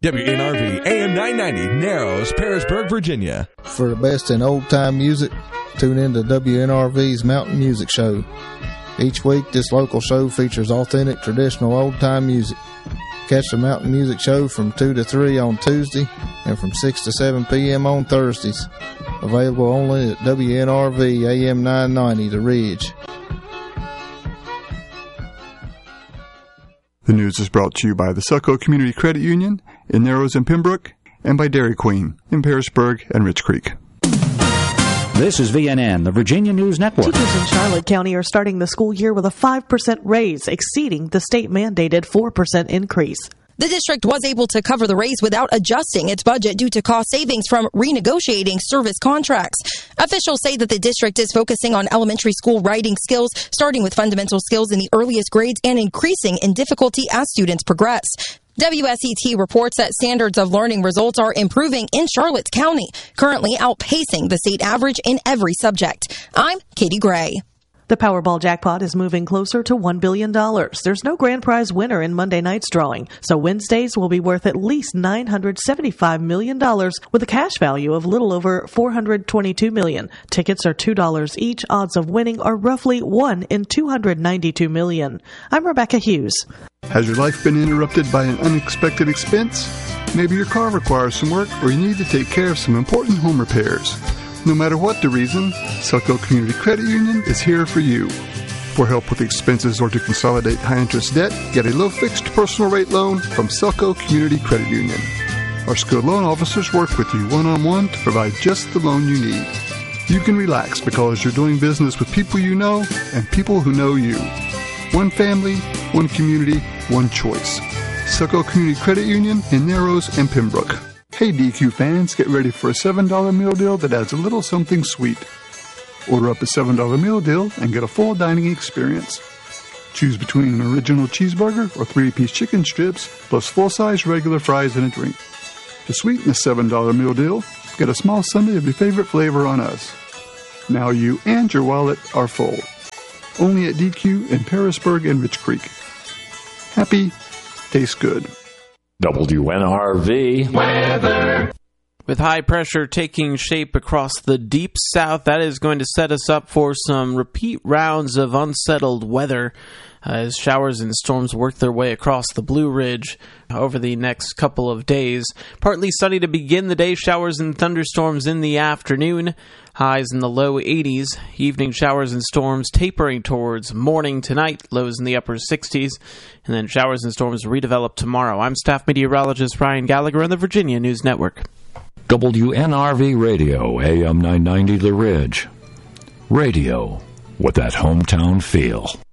WNRV AM 990, Narrows, Pearisburg, Virginia. For the best in old-time music, tune in to WNRV's Mountain Music Show. Each week, this local show features authentic, traditional old-time music. Catch the Mountain Music Show from 2 to 3 on Tuesday and from 6 to 7 p.m. on Thursdays. Available only at WNRV AM 990, The Ridge. The news is brought to you by the Selco Community Credit Union in Narrows and Pembroke, and by Dairy Queen in Pearisburg and Rich Creek. This is VNN, the Virginia News Network. Teachers in Charlotte County are starting the school year with a 5% raise, exceeding the state-mandated 4% increase. The district was able to cover the raise without adjusting its budget due to cost savings from renegotiating service contracts. Officials say that the district is focusing on elementary school writing skills, starting with fundamental skills in the earliest grades and increasing in difficulty as students progress. WSET reports that standards of learning results are improving in Charlotte County, currently outpacing the state average in every subject. I'm Katie Gray. The Powerball jackpot is moving closer to $1 billion. There's no grand prize winner in Monday night's drawing, so Wednesdays will be worth at least $975 million with a cash value of little over $422 million. Tickets are $2 each. Odds of winning are roughly 1 in 292 million. I'm Rebecca Hughes. Has your life been interrupted by an unexpected expense? Maybe your car requires some work, or you need to take care of some important home repairs. No matter what the reason, Selco Community Credit Union is here for you. For help with expenses or to consolidate high-interest debt, get a low-fixed personal rate loan from Selco Community Credit Union. Our skilled loan officers work with you one-on-one to provide just the loan you need. You can relax because you're doing business with people you know and people who know you. One family, one community, one choice. Selco Community Credit Union in Narrows and Pembroke. Hey DQ fans, get ready for a $7 meal deal that adds a little something sweet. Order up a $7 meal deal and get a full dining experience. Choose between an original cheeseburger or 3-piece chicken strips, plus full-size regular fries and a drink. To sweeten the $7 meal deal, get a small sundae of your favorite flavor on us. Now you and your wallet are full. Only at DQ in Pearisburg and Rich Creek. Happy, tastes good. WNRV weather. With high pressure taking shape across the deep south, that is going to set us up for some repeat rounds of unsettled weather as showers and storms work their way across the Blue Ridge over the next couple of days. Partly sunny to begin the day, showers and thunderstorms in the afternoon, highs in the low 80s, evening showers and storms tapering towards morning tonight, lows in the upper 60s, and then showers and storms redevelop tomorrow. I'm staff meteorologist Brian Gallagher on the Virginia News Network. WNRV Radio, AM 990 The Ridge. Radio with that hometown feel.